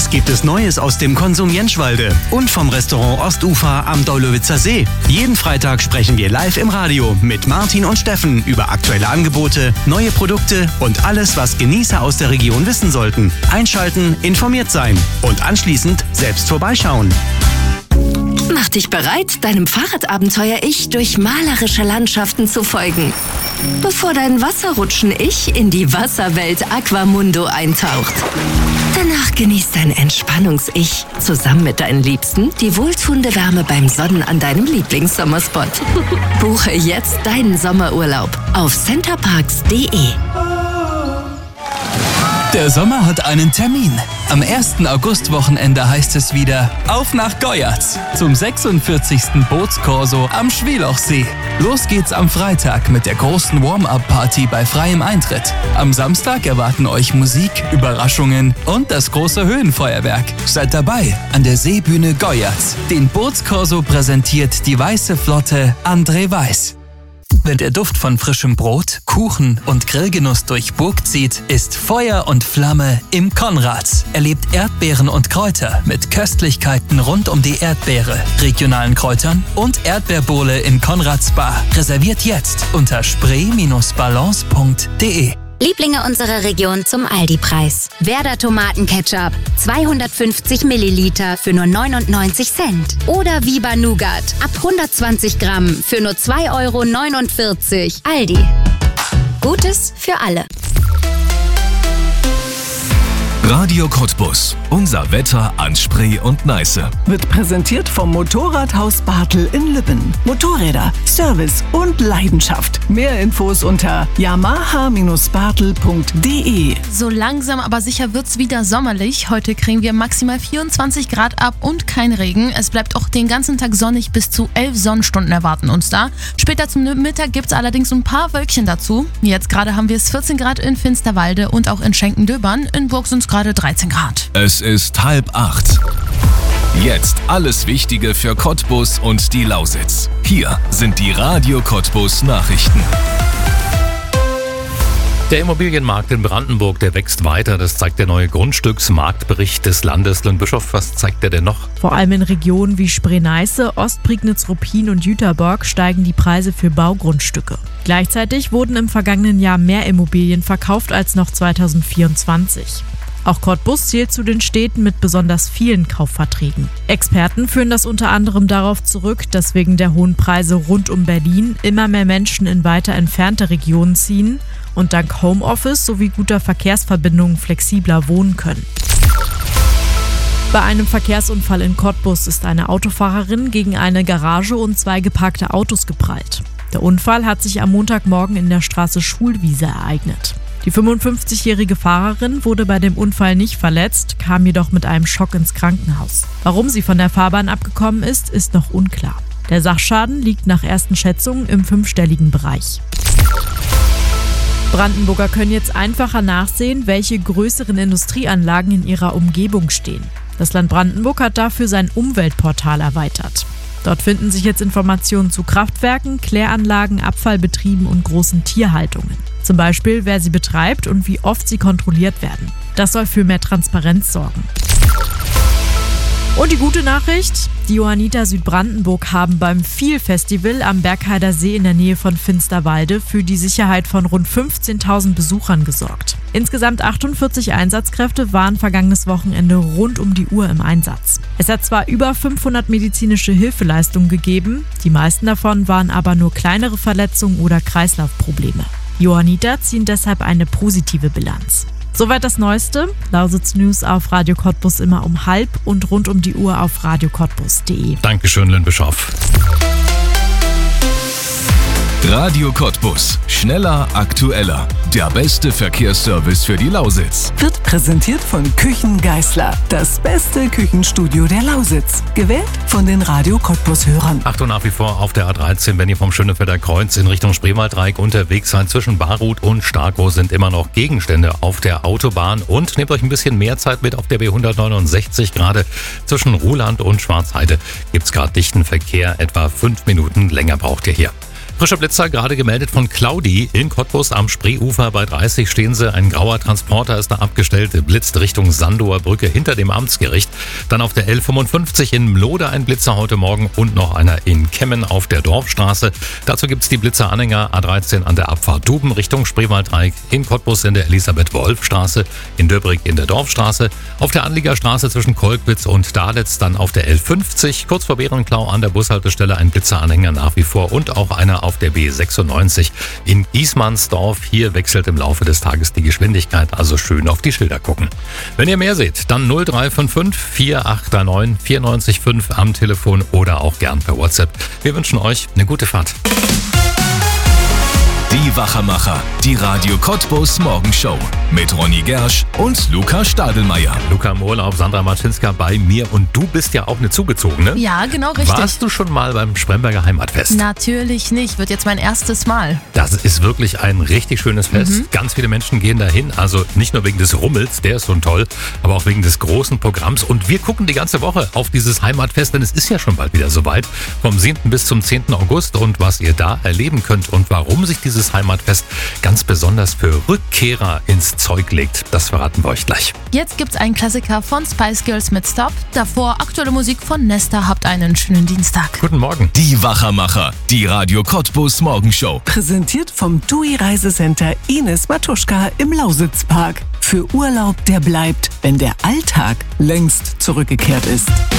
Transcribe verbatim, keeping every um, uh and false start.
Was gibt es Neues aus dem Konsum Jenschwalde und vom Restaurant Ostufer am Daulowitzer See? Jeden Freitag sprechen wir live im Radio mit Martin und Steffen über aktuelle Angebote, neue Produkte und alles, was Genießer aus der Region wissen sollten. Einschalten, informiert sein und anschließend selbst vorbeischauen. Mach dich bereit, deinem Fahrradabenteuer-Ich durch malerische Landschaften zu folgen, bevor dein Wasserrutschen-Ich in die Wasserwelt Aquamundo eintaucht. Danach genießt dein Entspannungs-Ich zusammen mit deinen Liebsten die wohltuende Wärme beim Sonnen an deinem Lieblingssommerspot. Buche jetzt deinen Sommerurlaub auf centerparks punkt de. Der Sommer hat einen Termin. Am ersten August-Wochenende heißt es wieder auf nach Goyatz zum sechsundvierzigsten Bootskorso am Schwielochsee. Los geht's am Freitag mit der großen Warm-Up-Party bei freiem Eintritt. Am Samstag erwarten euch Musik, Überraschungen und das große Höhenfeuerwerk. Seid dabei an der Seebühne Goyatz. Den Bootskorso präsentiert die Weiße Flotte André Weiß. Wenn der Duft von frischem Brot, Kuchen und Grillgenuss durch Burg zieht, ist Feuer und Flamme im Konrads. Erlebt Erdbeeren und Kräuter mit Köstlichkeiten rund um die Erdbeere, regionalen Kräutern und Erdbeerbowle in Konrads Bar. Reserviert jetzt unter spray Bindestrich balance punkt de. Lieblinge unserer Region zum Aldi-Preis. Werder Tomatenketchup, zweihundertfünfzig Milliliter für nur neunundneunzig Cent. Oder Viva Nougat, ab hundertzwanzig Gramm für nur zwei Euro neunundvierzig. Aldi. Gutes für alle. Radio Cottbus. Unser Wetter an Spree und Neiße. Wird präsentiert vom Motorradhaus Bartel in Lübben. Motorräder, Service und Leidenschaft. Mehr Infos unter yamaha Bindestrich bartel punkt de. So langsam aber sicher wird's wieder sommerlich. Heute kriegen wir maximal vierundzwanzig Grad ab und kein Regen. Es bleibt auch den ganzen Tag sonnig, bis zu elf Sonnenstunden erwarten uns da. Später zum Mittag gibt's allerdings ein paar Wölkchen dazu. Jetzt gerade haben wir es vierzehn Grad in Finsterwalde und auch in Schenkendöbern. In Burg sind's gerade dreizehn Grad. Es ist halb acht. Jetzt alles Wichtige für Cottbus und die Lausitz. Hier sind die Radio Cottbus Nachrichten. Der Immobilienmarkt in Brandenburg, der wächst weiter. Das zeigt der neue Grundstücksmarktbericht des Landes. Lynn Bischof, was zeigt der denn noch? Vor allem in Regionen wie Spree-Neiße, Ostprignitz, Ruppin und Jüterborg steigen die Preise für Baugrundstücke. Gleichzeitig wurden im vergangenen Jahr mehr Immobilien verkauft als noch zweitausendvierundzwanzig. Auch Cottbus zählt zu den Städten mit besonders vielen Kaufverträgen. Experten führen das unter anderem darauf zurück, dass wegen der hohen Preise rund um Berlin immer mehr Menschen in weiter entfernte Regionen ziehen und dank Homeoffice sowie guter Verkehrsverbindungen flexibler wohnen können. Bei einem Verkehrsunfall in Cottbus ist eine Autofahrerin gegen eine Garage und zwei geparkte Autos geprallt. Der Unfall hat sich am Montagmorgen in der Straße Schulwiese ereignet. Die fünfundfünfzigjährige Fahrerin wurde bei dem Unfall nicht verletzt, kam jedoch mit einem Schock ins Krankenhaus. Warum sie von der Fahrbahn abgekommen ist, ist noch unklar. Der Sachschaden liegt nach ersten Schätzungen im fünfstelligen Bereich. Brandenburger können jetzt einfacher nachsehen, welche größeren Industrieanlagen in ihrer Umgebung stehen. Das Land Brandenburg hat dafür sein Umweltportal erweitert. Dort finden sich jetzt Informationen zu Kraftwerken, Kläranlagen, Abfallbetrieben und großen Tierhaltungen. Zum Beispiel, wer sie betreibt und wie oft sie kontrolliert werden. Das soll für mehr Transparenz sorgen. Und die gute Nachricht, die Johanniter Südbrandenburg haben beim Viel-Festival am Bergheider See in der Nähe von Finsterwalde für die Sicherheit von rund fünfzehntausend Besuchern gesorgt. Insgesamt achtundvierzig Einsatzkräfte waren vergangenes Wochenende rund um die Uhr im Einsatz. Es hat zwar über fünfhundert medizinische Hilfeleistungen gegeben, die meisten davon waren aber nur kleinere Verletzungen oder Kreislaufprobleme. Johanniter ziehen deshalb eine positive Bilanz. Soweit das Neueste. Lausitz News auf Radio Cottbus immer um halb und rund um die Uhr auf radio cottbus punkt de. Dankeschön, Lynn Bischof. Radio Cottbus. Schneller, aktueller. Der beste Verkehrsservice für die Lausitz. Wird präsentiert von Küchen Geißler. Das beste Küchenstudio der Lausitz. Gewählt von den Radio Cottbus-Hörern. Achtung, nach wie vor auf der A dreizehn, wenn ihr vom Schönefelder Kreuz in Richtung Spreewalddreieck unterwegs seid. Zwischen Barut und Starkow sind immer noch Gegenstände auf der Autobahn. Und nehmt euch ein bisschen mehr Zeit mit auf der B hundertneunundsechzig. Gerade zwischen Ruhland und Schwarzheide gibt es gerade dichten Verkehr. Etwa fünf Minuten länger braucht ihr hier. Frischer Blitzer gerade gemeldet von Claudi in Cottbus am Spreeufer bei dreißig stehen sie. Ein grauer Transporter ist da abgestellt, blitzt Richtung Sandower Brücke hinter dem Amtsgericht. Dann auf der L fünfundfünfzig in Mlode ein Blitzer heute Morgen und noch einer in Kemmen auf der Dorfstraße. Dazu gibt es die Blitzeranhänger A dreizehn an der Abfahrt Duben Richtung Spreewaldreieck, in Cottbus in der Elisabeth-Wolf-Straße, in Döbrig in der Dorfstraße, auf der Anliegerstraße zwischen Kolkwitz und Dahletz, dann auf der L fünfzig, kurz vor Bärenklau an der Bushaltestelle ein Blitzeranhänger nach wie vor und auch einer auf der B sechsundneunzig in Giesmannsdorf. Hier wechselt im Laufe des Tages die Geschwindigkeit, also schön auf die Schilder gucken. Wenn ihr mehr seht, dann null drei fünf fünf, vier acht neun, vier neun fünf am Telefon oder auch gern per WhatsApp. Wir wünschen euch eine gute Fahrt. Die Wachermacher, die Radio Cottbus Morgenshow mit Ronny Gersch und Luca Stadelmeier. Luca im Urlaub, Sandra Marczynska bei mir und du bist ja auch eine Zugezogene. Ja, genau richtig. Warst du schon mal beim Spremberger Heimatfest? Natürlich nicht, wird jetzt mein erstes Mal. Das ist wirklich ein richtig schönes Fest. Mhm. Ganz viele Menschen gehen dahin, also nicht nur wegen des Rummels, der ist schon toll, aber auch wegen des großen Programms. Und wir gucken die ganze Woche auf dieses Heimatfest, denn es ist ja schon bald wieder soweit. Vom siebten bis zum zehnten August und was ihr da erleben könnt und warum sich dieses Heimatfest ganz besonders für Rückkehrer ins Zeug legt. Das verraten wir euch gleich. Jetzt gibt's einen Klassiker von Spice Girls mit Stop. Davor aktuelle Musik von Nesta. Habt einen schönen Dienstag. Guten Morgen. Die Wachermacher, die Radio Cottbus Morgenshow. Präsentiert vom T U I Reisecenter Ines Matuschka im Lausitzpark. Für Urlaub, der bleibt, wenn der Alltag längst zurückgekehrt ist.